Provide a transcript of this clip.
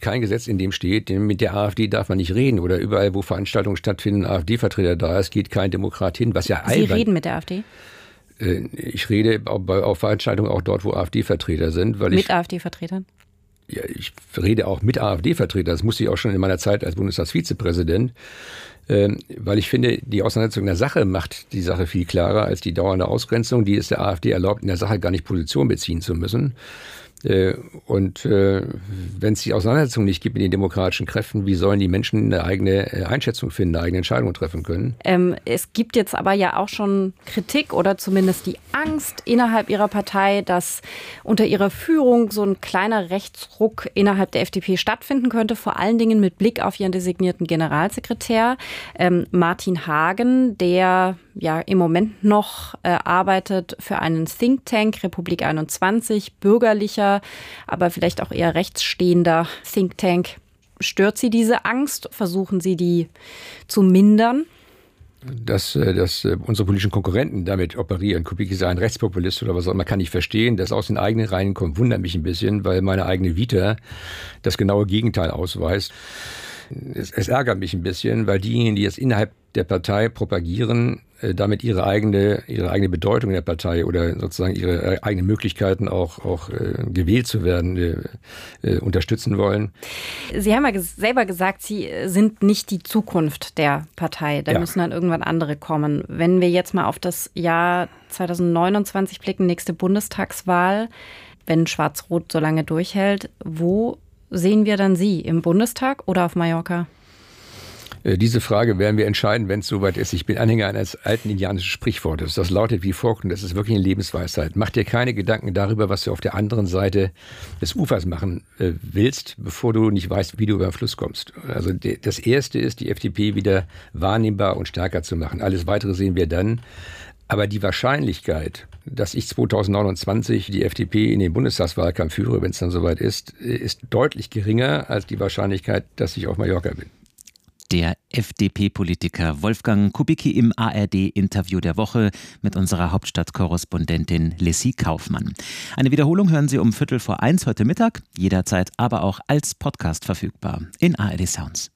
kein Gesetz, in dem steht, mit der AfD darf man nicht reden. Oder überall, wo Veranstaltungen stattfinden, AfD-Vertreter da ist, geht kein Demokrat hin. Was ja Sie reden mit der AfD? Ich rede auf Veranstaltungen auch dort, wo AfD-Vertreter sind. Mit AfD-Vertretern? Ja, ich rede auch mit AfD-Vertretern. Das musste ich auch schon in meiner Zeit als Bundestagsvizepräsident. Weil ich finde, die Auseinandersetzung in der Sache macht die Sache viel klarer als die dauernde Ausgrenzung, die es der AfD erlaubt, in der Sache gar nicht Position beziehen zu müssen. Und wenn es die Auseinandersetzung nicht gibt mit den demokratischen Kräften, wie sollen die Menschen eine eigene Einschätzung finden, eine eigene Entscheidung treffen können? Es gibt jetzt aber ja auch schon Kritik oder zumindest die Angst innerhalb Ihrer Partei, dass unter Ihrer Führung so ein kleiner Rechtsruck innerhalb der FDP stattfinden könnte, vor allen Dingen mit Blick auf Ihren designierten Generalsekretär Martin Hagen, der ja im Moment noch arbeitet für einen Think Tank, Republik 21, bürgerlicher, aber vielleicht auch eher rechtsstehender Think Tank. Stört Sie diese Angst? Versuchen Sie, die zu mindern? Dass unsere politischen Konkurrenten damit operieren, Kubicki sei ein Rechtspopulist oder was auch immer, kann ich verstehen. Dass aus den eigenen Reihen kommt, wundert mich ein bisschen, weil meine eigene Vita das genaue Gegenteil ausweist. Es ärgert mich ein bisschen, weil diejenigen, die jetzt innerhalb der Partei propagieren, damit ihre eigene Bedeutung in der Partei oder sozusagen ihre eigenen Möglichkeiten auch gewählt zu werden, unterstützen wollen. Sie haben ja selber gesagt, Sie sind nicht die Zukunft der Partei. Da müssen dann irgendwann andere kommen. Wenn wir jetzt mal auf das Jahr 2029 blicken, nächste Bundestagswahl, wenn Schwarz-Rot so lange durchhält, wo sehen wir dann Sie? Im Bundestag oder auf Mallorca? Diese Frage werden wir entscheiden, wenn es soweit ist. Ich bin Anhänger eines alten indianischen Sprichwortes. Das lautet wie folgt, und das ist wirklich eine Lebensweisheit. Mach dir keine Gedanken darüber, was du auf der anderen Seite des Ufers machen willst, bevor du nicht weißt, wie du über den Fluss kommst. Also das Erste ist, die FDP wieder wahrnehmbar und stärker zu machen. Alles Weitere sehen wir dann. Aber die Wahrscheinlichkeit, dass ich 2029 die FDP in den Bundestagswahlkampf führe, wenn es dann soweit ist deutlich geringer als die Wahrscheinlichkeit, dass ich auf Mallorca bin. Der FDP-Politiker Wolfgang Kubicki im ARD-Interview der Woche mit unserer Hauptstadtkorrespondentin Lissy Kaufmann. Eine Wiederholung hören Sie um 12:45 heute Mittag, jederzeit aber auch als Podcast verfügbar in ARD Sounds.